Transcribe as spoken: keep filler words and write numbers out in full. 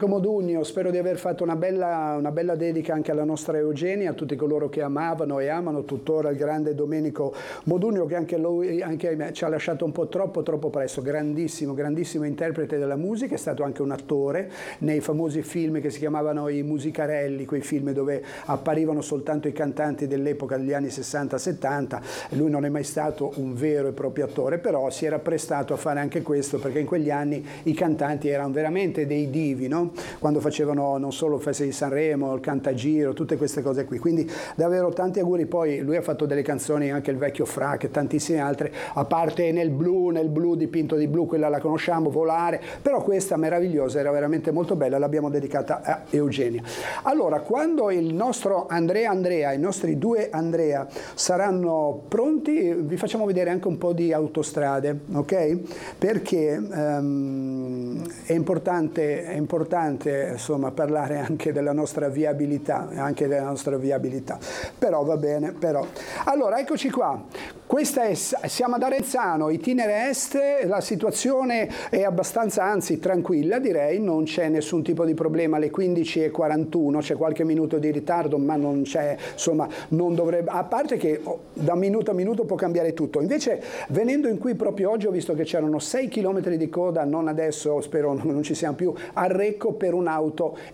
Modugno, spero di aver fatto una bella, una bella dedica anche alla nostra Eugenia, a tutti coloro che amavano e amano tuttora il grande Domenico Modugno, che anche lui anche me, ci ha lasciato un po' troppo troppo presto. Grandissimo, grandissimo interprete della musica, è stato anche un attore nei famosi film che si chiamavano i musicarelli, quei film dove apparivano soltanto i cantanti dell'epoca degli anni sessanta settanta. Lui non è mai stato un vero e proprio attore, però si era prestato a fare anche questo, perché in quegli anni i cantanti erano veramente dei divi, no? Quando facevano non solo il Festival di Sanremo, il Cantagiro, tutte queste cose qui. Quindi davvero tanti auguri. Poi lui ha fatto delle canzoni, anche il vecchio Frac e tantissime altre, a parte nel blu, nel blu dipinto di blu, quella la conosciamo, Volare, però questa meravigliosa, era veramente molto bella, l'abbiamo dedicata a Eugenia. Allora, quando il nostro Andrea Andrea, i nostri due Andrea saranno pronti, vi facciamo vedere anche un po' di autostrade, ok? Perché um, è importante, è importante insomma parlare anche della nostra viabilità, anche della nostra viabilità. Però va bene, però. Allora, eccoci qua. Questa è, siamo ad Arenzano, itinere est, la situazione è abbastanza, anzi tranquilla direi, non c'è nessun tipo di problema. Alle quindici e quarantuno c'è qualche minuto di ritardo, ma non c'è, insomma, non dovrebbe, a parte che oh, da minuto a minuto può cambiare tutto. Invece venendo in qui proprio oggi ho visto che c'erano sei chilometri di coda, non adesso, spero non ci siamo più, a Recco per un'auto